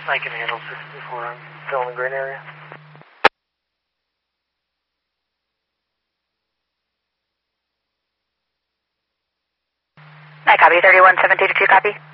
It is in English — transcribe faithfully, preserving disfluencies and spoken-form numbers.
I can handle sixty-four. I'm still in the green area. I copy. thirty-one seventy-two, copy.